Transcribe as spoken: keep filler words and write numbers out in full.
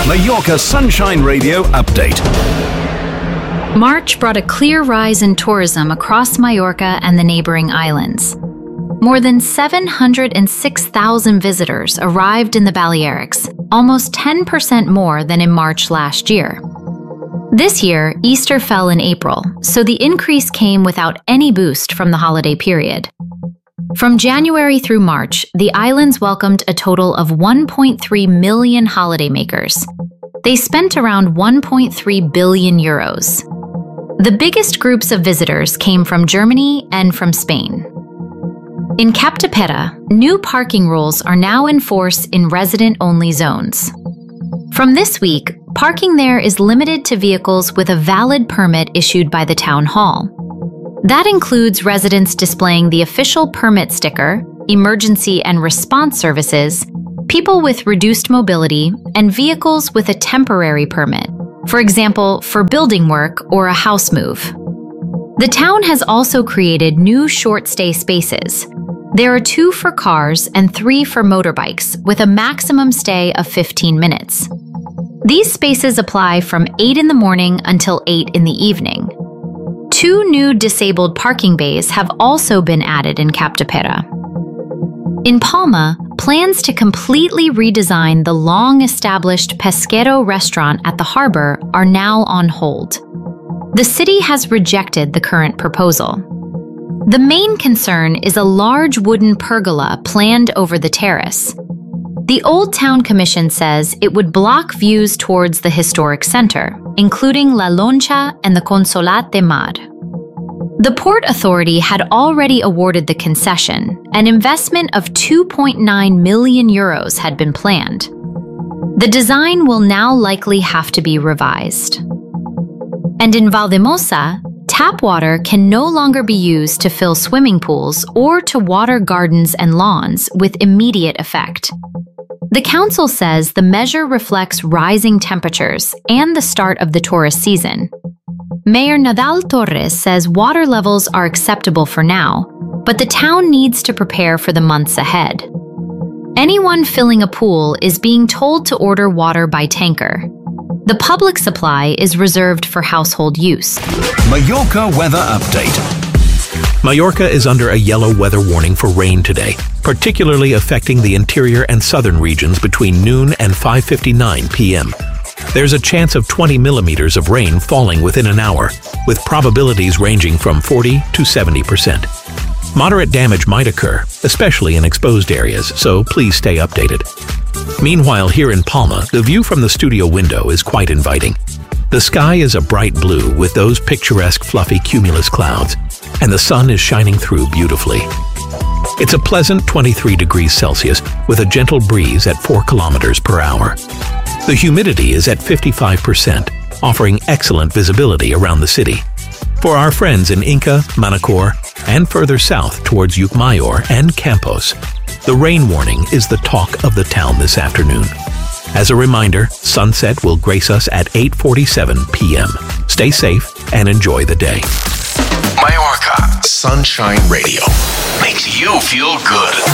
Mallorca Sunshine Radio update. March brought a clear rise in tourism across Mallorca and the neighboring islands. More than seven hundred six thousand visitors arrived in the Balearics, almost ten percent more than in March last year. This year, Easter fell in April, so the increase came without any boost from the holiday period. From January through March, the islands welcomed a total of one point three million holidaymakers. They spent around one point three billion euros. The biggest groups of visitors came from Germany and from Spain. In Capdepera, new parking rules are now in force in resident-only zones. From this week, parking there is limited to vehicles with a valid permit issued by the town hall. That includes residents displaying the official permit sticker, emergency and response services, people with reduced mobility, and vehicles with a temporary permit, for example, for building work or a house move. The town has also created new short-stay spaces. There are two for cars and three for motorbikes, with a maximum stay of fifteen minutes. These spaces apply from eight in the morning until eight in the evening. Two new disabled parking bays have also been added in Capdepera. In Palma, plans to completely redesign the long-established Pesquero restaurant at the harbor are now on hold. The city has rejected the current proposal. The main concern is a large wooden pergola planned over the terrace. The Old Town Commission says it would block views towards the historic center, including La Loncha and the Consolat de Mar. The Port Authority had already awarded the concession. An investment of two point nine million euros had been planned. The design will now likely have to be revised. And in Valdemosa, tap water can no longer be used to fill swimming pools or to water gardens and lawns with immediate effect. The council says the measure reflects rising temperatures and the start of the tourist season. Mayor Nadal Torres says water levels are acceptable for now, but the town needs to prepare for the months ahead. Anyone filling a pool is being told to order water by tanker. The public supply is reserved for household use. Mallorca weather update. Mallorca is under a yellow weather warning for rain today, particularly affecting the interior and southern regions between noon and five fifty-nine p m There's a chance of twenty millimeters of rain falling within an hour, with probabilities ranging from forty to seventy percent. Moderate damage might occur, especially in exposed areas, so please stay updated. Meanwhile, here in Palma, the view from the studio window is quite inviting. The sky is a bright blue with those picturesque fluffy cumulus clouds, and the sun is shining through beautifully. It's a pleasant twenty-three degrees Celsius with a gentle breeze at four kilometers per hour. The humidity is at fifty-five percent, offering excellent visibility around the city. For our friends in Inca, Manacor, and further south towards Ucmayor and Campos, the rain warning is the talk of the town this afternoon. As a reminder, sunset will grace us at eight forty-seven p m Stay safe and enjoy the day. Mallorca Sunshine Radio makes you feel good.